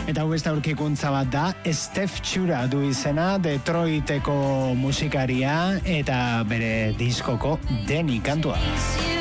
Eta hau beste aurkikuntza bat da, Steph Chura du izena, Detroiteko musikaria eta bere diskoko Deni kantua.